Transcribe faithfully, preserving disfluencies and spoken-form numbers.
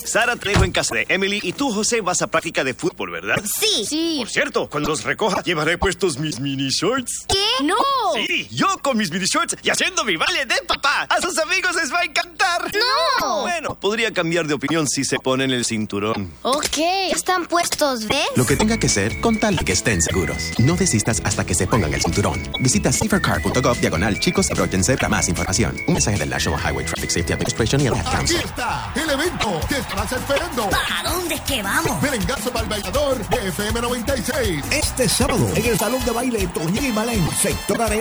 Sara, te dejo en casa de Emily y tú, José, vas a práctica de fútbol, ¿verdad? Sí. Sí. Por cierto, cuando los recoja, llevaré puestos mis mini shorts. ¿Qué? ¡No! Sí, yo con mis mini shorts y haciendo mi baile de papá. A sus amigos les va a encantar. ¡No! Bueno, podría cambiar de opinión si se ponen el cinturón. Ok. Ya están puestos, ¿ves? Lo que tenga que ser, con tal que estén seguros. No desistas hasta que se pongan el cinturón. Visita safercar.gov diagonal chicos abróchense para más información. Un mensaje del National Highway Traffic Safety Administration y el Ad Aquí Council. está el evento que estarás esperando. ¿Para dónde es que vamos? Merengazo para el bailador de F M noventa y seis. Este sábado, en el Salón de Baile Toñín y Malén, sector Arena.